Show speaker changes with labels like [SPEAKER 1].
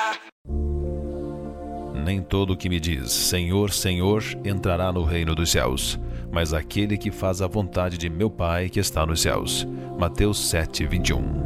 [SPEAKER 1] Nem todo que me diz, Senhor, Senhor, entrará no reino dos céus, mas aquele que faz a vontade de meu Pai que está nos céus. Mateus 7:21.